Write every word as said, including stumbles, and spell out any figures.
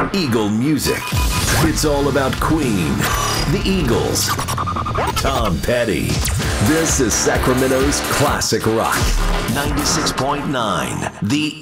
Eagle music. It's all about Queen, the Eagles, Tom Petty. This is Sacramento's classic rock. ninety-six point nine, The